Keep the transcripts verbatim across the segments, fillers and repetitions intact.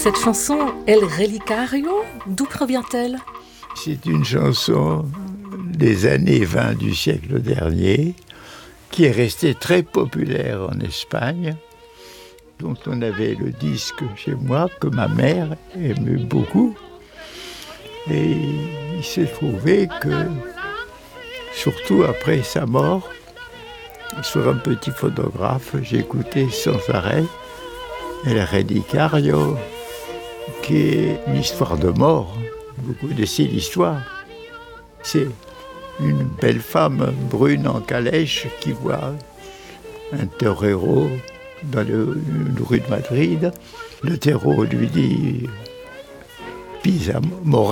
Cette chanson, El Relicario, d'où provient-elle ? C'est une chanson des années vingt du siècle dernier qui est restée très populaire en Espagne, dont on avait le disque chez moi, que ma mère aimait beaucoup. Et il s'est trouvé que, surtout après sa mort, sur un petit phonographe, j'écoutais sans arrêt El Relicario, qui est une histoire de mort. Beaucoup de c'est l'histoire. C'est une belle femme brune en calèche qui voit un torero dans le, une rue de Madrid. Le torero lui dit « Pisa morena »,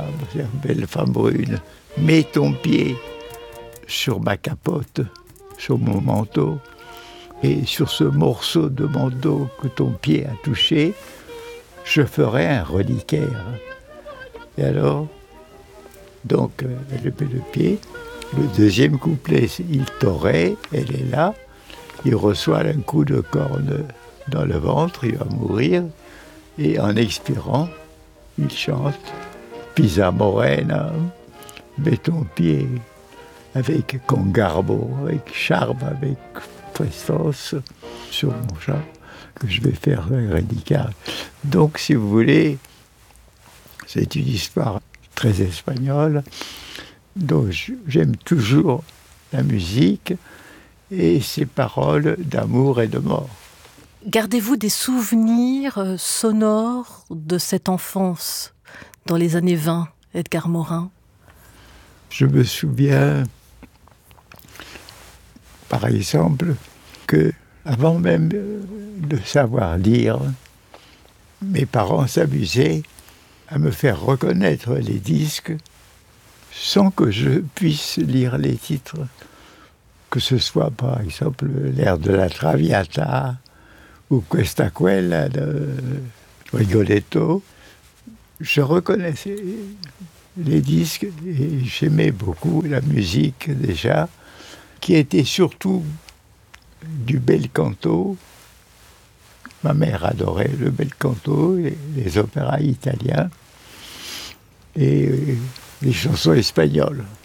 c'est une belle femme brune, « mets ton pied sur ma capote, sur mon manteau, et sur ce morceau de manteau que ton pied a touché, je ferai un reliquaire. » Et alors, donc, elle met le pied. Le deuxième couplet, il t'aurait, elle est là. Il reçoit un coup de corne dans le ventre, il va mourir. Et en expirant, il chante « Pisa morena, mets ton pied avec con garbo, avec charme, avec prestance sur mon champ, que je vais faire un reliquaire. » Donc, si vous voulez, c'est une histoire très espagnole, dont j'aime toujours la musique et ses paroles d'amour et de mort. Gardez-vous des souvenirs sonores de cette enfance dans les années vingt, Edgar Morin ? Je me souviens, par exemple, que avant même de savoir lire, mes parents s'amusaient à me faire reconnaître les disques sans que je puisse lire les titres. Que ce soit, par exemple, l'air de la Traviata ou Questa Quella de Rigoletto. Je reconnaissais les disques et j'aimais beaucoup la musique déjà, qui était surtout du bel canto. Ma mère adorait le bel canto, les, les opéras italiens et les chansons espagnoles.